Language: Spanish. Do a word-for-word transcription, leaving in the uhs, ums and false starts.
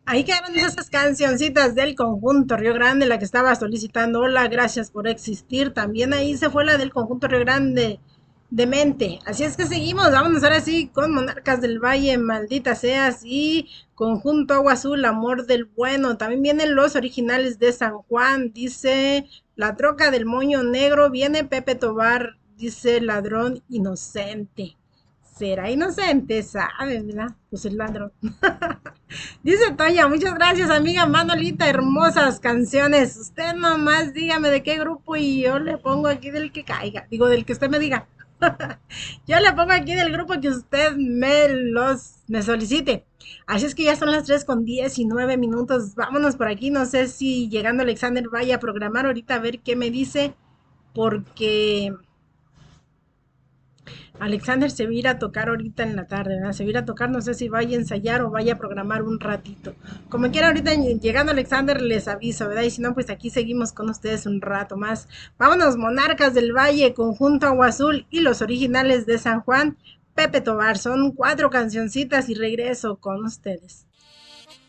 Ahí quedaron esas cancioncitas del conjunto Río Grande, la que estaba solicitando. Hola, gracias por existir. También ahí se fue la del conjunto Río Grande de mente. Así es que seguimos. Vámonos ahora sí con Monarcas del Valle, maldita seas. Y conjunto Agua Azul, amor del bueno. También vienen los originales de San Juan. Dice la troca del moño negro. Viene Pepe Tobar. Dice ladrón inocente. ¿Será inocente? ¿Sabe, verdad? Pues el ladrón. Dice Toña, muchas gracias, amiga Manolita, hermosas canciones. Usted nomás dígame de qué grupo y yo le pongo aquí del que caiga. Digo, del que usted me diga. Yo le pongo aquí del grupo que usted me los me solicite. Así es que ya son las tres con diecinueve minutos. Vámonos por aquí. No sé si llegando Alexander vaya a programar ahorita a ver qué me dice. Porque Alexander se va a ir a tocar ahorita en la tarde, ¿verdad? Se va a ir a tocar, no sé si vaya a ensayar o vaya a programar un ratito. Como quiera, ahorita llegando Alexander les aviso, ¿verdad? Y si no, pues aquí seguimos con ustedes un rato más. Vámonos, Monarcas del Valle, Conjunto Agua Azul y los originales de San Juan, Pepe Tobar. Son cuatro cancioncitas y regreso con ustedes.